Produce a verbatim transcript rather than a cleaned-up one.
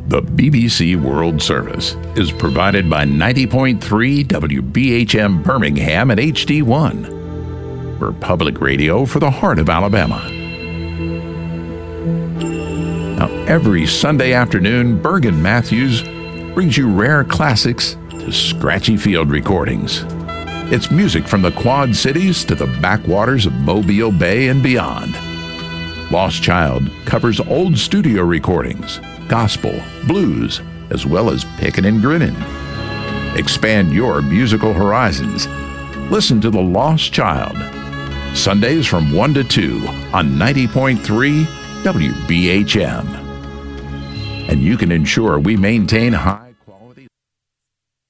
The B B C World Service is provided by ninety point three W B H M Birmingham and H D one. We're public radio for the heart of Alabama. Now, every Sunday afternoon, Bergen Matthews brings you rare classics to scratchy field recordings. It's music from the Quad Cities to the backwaters of Mobile Bay and beyond. Lost Child covers old studio recordings, gospel, blues, as well as pickin' and grinnin'. Expand your musical horizons. Listen to The Lost Child, Sundays from one to two on ninety point three W B H M. And you can ensure we maintain high